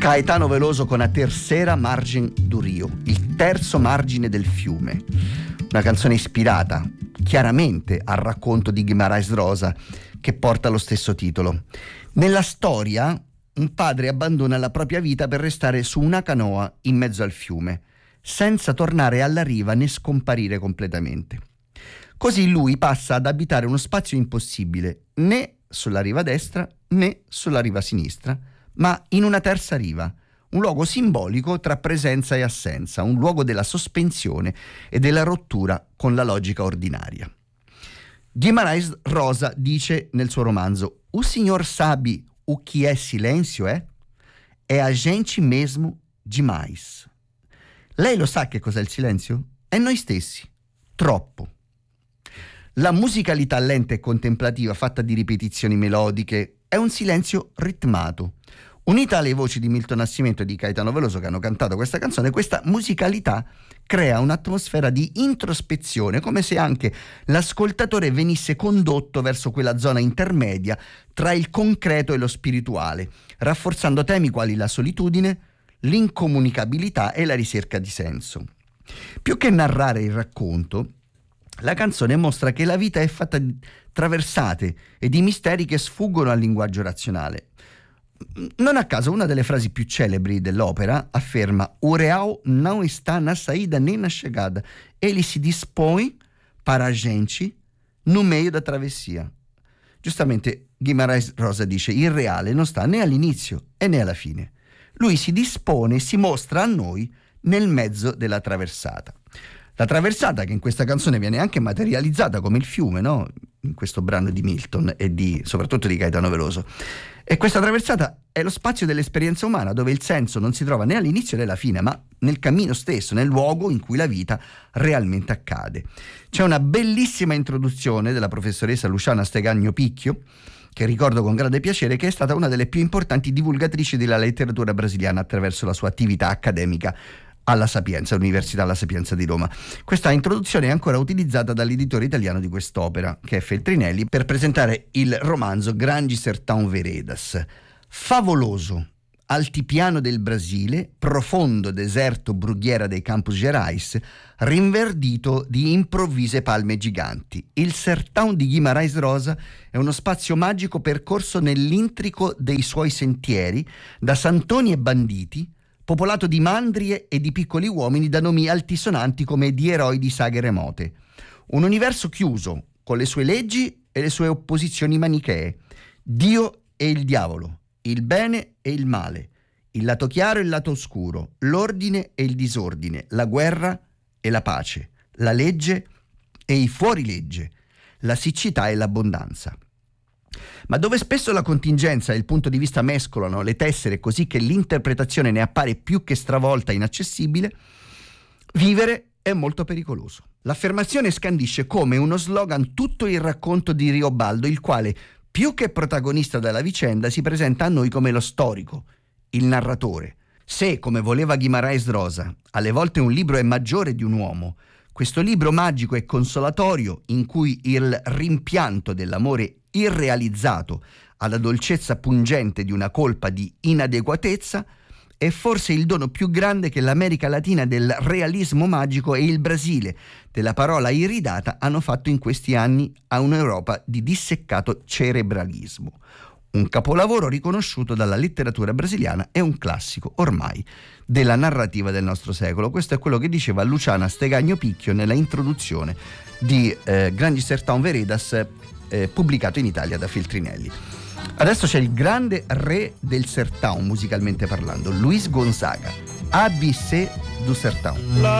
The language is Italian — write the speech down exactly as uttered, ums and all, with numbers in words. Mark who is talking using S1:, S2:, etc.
S1: Caetano Veloso con A tercera margem do Rio, il terzo margine del fiume. Una canzone ispirata chiaramente al racconto di Guimarães Rosa che porta lo stesso titolo. Nella storia, un padre abbandona la propria vita per restare su una canoa in mezzo al fiume, senza tornare alla riva né scomparire completamente. Così lui passa ad abitare uno spazio impossibile, né sulla riva destra né sulla riva sinistra, ma in una terza riva, un luogo simbolico tra presenza e assenza, un luogo della sospensione e della rottura con la logica ordinaria. Guimarães Rosa dice nel suo romanzo: "O signor sabe o que é silêncio, é? È a gente mesmo demais." Lei lo sa che cos'è il silenzio? È noi stessi, troppo. La musicalità lenta e contemplativa, fatta di ripetizioni melodiche, è un silenzio ritmato. Unita alle voci di Milton Nascimento e di Caetano Veloso che hanno cantato questa canzone, questa musicalità crea un'atmosfera di introspezione, come se anche l'ascoltatore venisse condotto verso quella zona intermedia tra il concreto e lo spirituale, rafforzando temi quali la solitudine, l'incomunicabilità e la ricerca di senso. Più che narrare il racconto, la canzone mostra che la vita è fatta di traversate e di misteri che sfuggono al linguaggio razionale. Non a caso una delle frasi più celebri dell'opera afferma: "O real não está na saída nem na chegada, ele se dispõe para a gente no meio da travessia." Giustamente Guimarães Rosa dice: il reale non sta né all'inizio e né alla fine. Lui si dispone e si mostra a noi nel mezzo della traversata. La traversata che in questa canzone viene anche materializzata come il fiume, no? In questo brano di Milton e di, soprattutto di Caetano Veloso. E questa traversata è lo spazio dell'esperienza umana, dove il senso non si trova né all'inizio né alla fine, ma nel cammino stesso, nel luogo in cui la vita realmente accade. C'è una bellissima introduzione della professoressa Luciana Stegagno Picchio, che ricordo con grande piacere, che è stata una delle più importanti divulgatrici della letteratura brasiliana attraverso la sua attività accademica alla Sapienza, Università La Sapienza di Roma. Questa introduzione è ancora utilizzata dall'editore italiano di quest'opera, che è Feltrinelli, per presentare il romanzo Grandi Sertão Veredas. Favoloso, altipiano del Brasile, profondo deserto brughiera dei Campos Gerais, rinverdito di improvvise palme giganti. Il Sertão di Guimarães Rosa è uno spazio magico percorso nell'intrico dei suoi sentieri, da santoni e banditi, popolato di mandrie e di piccoli uomini da nomi altisonanti come di eroi di saghe remote. Un universo chiuso, con le sue leggi e le sue opposizioni manichee. Dio e il diavolo, il bene e il male, il lato chiaro e il lato oscuro, l'ordine e il disordine, la guerra e la pace, la legge e i fuorilegge, la siccità e l'abbondanza. Ma dove spesso la contingenza e il punto di vista mescolano le tessere così che l'interpretazione ne appare più che stravolta e inaccessibile, vivere è molto pericoloso. L'affermazione scandisce come uno slogan tutto il racconto di Riobaldo, il quale, più che protagonista della vicenda, si presenta a noi come lo storico, il narratore. Se, come voleva Guimarães Rosa, alle volte un libro è maggiore di un uomo, questo libro magico e consolatorio in cui il rimpianto dell'amore irrealizzato alla dolcezza pungente di una colpa di inadeguatezza è forse il dono più grande che l'America Latina del realismo magico e il Brasile della parola iridata hanno fatto in questi anni a un'Europa di disseccato cerebralismo. Un capolavoro riconosciuto dalla letteratura brasiliana e un classico ormai della narrativa del nostro secolo. Questo è quello che diceva Luciana Stegagno Picchio nella introduzione di eh, Grandi Sertão Veredas, eh, pubblicato in Italia da Feltrinelli. Adesso c'è il grande re del Sertão, musicalmente parlando, Luis Gonzaga, A B C do Sertão.